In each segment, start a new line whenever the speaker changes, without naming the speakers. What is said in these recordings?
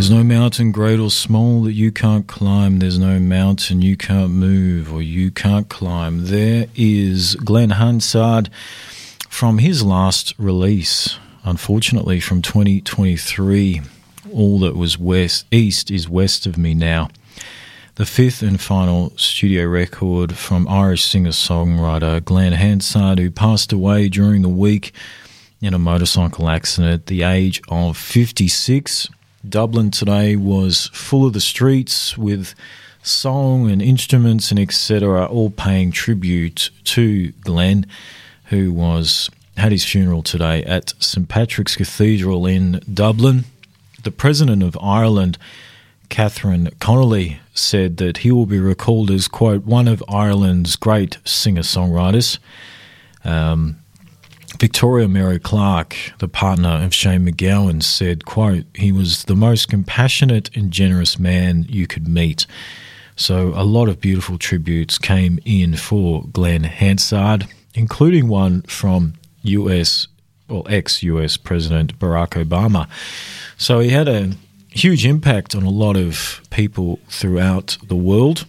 There's no mountain great or small that you can't climb. There's no mountain you can't move or you can't climb. There is Glenn Hansard from his last release, unfortunately from 2023. All that was east is west of me now. The fifth and final studio record from Irish singer-songwriter Glenn Hansard, who passed away during the week in a motorcycle accident at the age of 56. Dublin today was full of the streets with song and instruments and etc., all paying tribute to Glenn, who had his funeral today at St Patrick's Cathedral in Dublin. The President of Ireland, Catherine Connolly, said that he will be recalled as, quote, one of Ireland's great singer-songwriters. Victoria Mary Clark, the partner of Shane MacGowan, said, quote, he was the most compassionate and generous man you could meet. So a lot of beautiful tributes came in for Glenn Hansard, including one from ex-US President Barack Obama. So he had a huge impact on a lot of people throughout the world.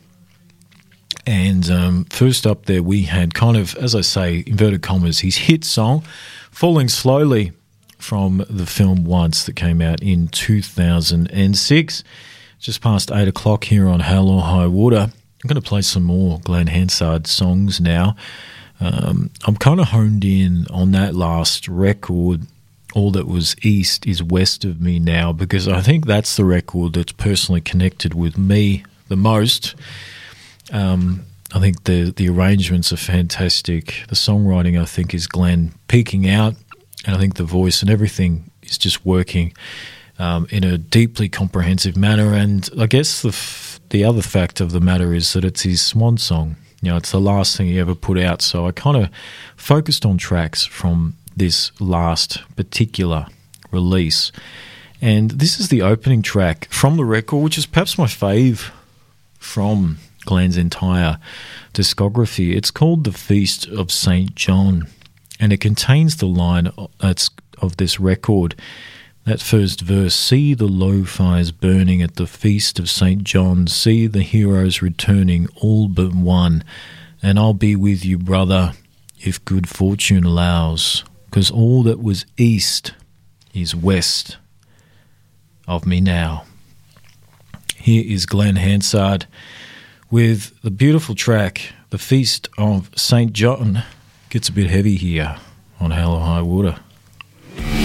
And first up there we had kind of, as I say, inverted commas, his hit song, Falling Slowly, from the film Once that came out in 2006. Just past 8 o'clock here on Hell or High Water. I'm going to play some more Glenn Hansard songs now. I'm kind of honed in on that last record, All That Was East Is West of Me Now, because I think that's the record that's personally connected with me the most. I think the arrangements are fantastic. The songwriting, I think, is Glenn peaking out, and I think the voice and everything is just working in a deeply comprehensive manner. And I guess the other fact of the matter is that it's his swan song. You know, it's the last thing he ever put out. So I kind of focused on tracks from this last particular release. And this is the opening track from the record, which is perhaps my fave from Glenn's entire discography. It's called The Feast of St. John, and it contains the line of this record, that first verse, see the low fires burning at the Feast of St. John, see the heroes returning, all but one, and I'll be with you, brother, if good fortune allows, 'cause all that was east is west of me now. Here is Glenn Hansard with the beautiful track, The Feast of St. John. Gets a bit heavy here on Hell or High Water.